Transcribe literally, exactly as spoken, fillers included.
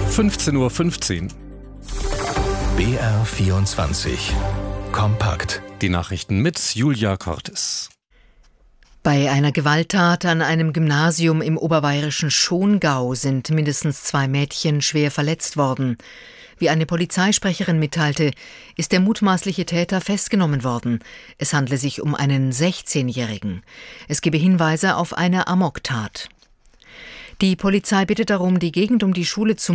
fünfzehn Uhr fünfzehn. B R vierundzwanzig. Kompakt. Die Nachrichten mit Julia Cortes. Bei einer Gewalttat an einem Gymnasium im oberbayerischen Schongau sind mindestens zwei Mädchen schwer verletzt worden. Wie eine Polizeisprecherin mitteilte, ist der mutmaßliche Täter festgenommen worden. Es handle sich um einen sechzehnjährigen. Es gebe Hinweise auf eine Amoktat. Die Polizei bittet darum, die Gegend um die Schule zu